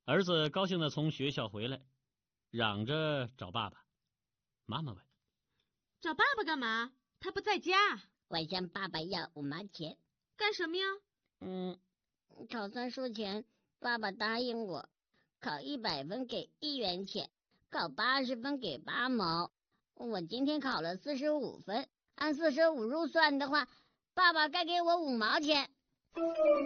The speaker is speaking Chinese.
儿子高兴地从学校回来，嚷着找爸爸。妈妈问： 找爸爸干嘛？他不在家。 我向爸爸要5毛钱。 干什么呀？ 考算术前，爸爸答应我，考100分给1元钱，考80分给8毛。我今天考了45分，按45入算的话，爸爸该给我5毛钱。